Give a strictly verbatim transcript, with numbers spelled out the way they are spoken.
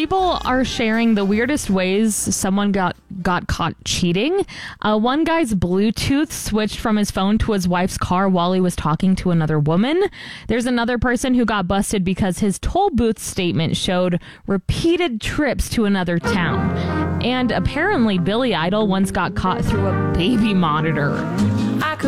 people are sharing the weirdest ways someone got, got caught cheating. Uh, one guy's Bluetooth switched from his phone to his wife's car while he was talking to another woman. There's another person who got busted because his toll booth statement showed repeated trips to another town. And apparently Billy Idol once got caught through a baby monitor.